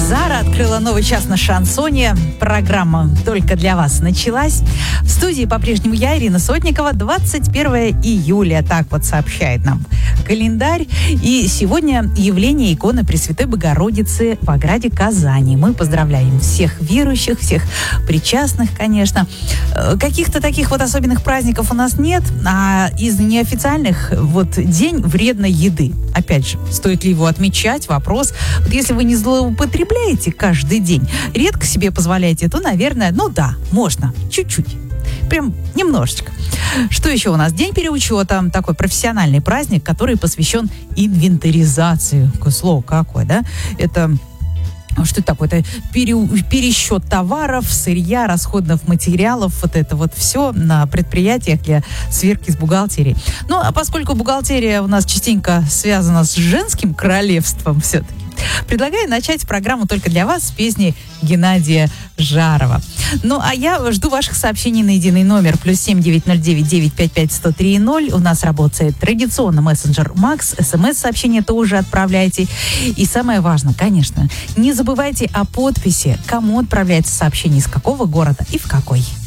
Зара открыла новый час на шансоне. Программа только для вас началась. В студии по-прежнему я, Ирина Сотникова. 21 июля, так вот сообщает нам календарь. И сегодня явление иконы Пресвятой Богородицы в Ограде Казани. Мы поздравляем всех верующих, всех причастных, конечно. Каких-то таких вот особенных праздников у нас нет. А из неофициальных вот день вредной еды. Опять же, стоит ли его отмечать? Вопрос. Вот если вы не злоупотребляете каждый день, редко себе позволяете, то, наверное, ну да, можно. Чуть-чуть. Прям немножечко. Что еще у нас? День переучета. Такой профессиональный праздник, который посвящен инвентаризации. Какое слово какое, да? Это... Что это такое? Это пересчет товаров, сырья, расходных материалов, вот это вот все на предприятиях для сверки с бухгалтерией. Ну, а поскольку бухгалтерия у нас частенько связана с женским королевством все-таки, предлагаю начать программу только для вас с песни Геннадия Жарова. Ну, а я жду ваших сообщений на единый номер +7 909 955 103 0. У нас работает традиционно мессенджер Макс. СМС-сообщение тоже отправляйте. И самое важное, конечно, не забывайте о подписи, кому отправляется сообщение, из какого города и в какой.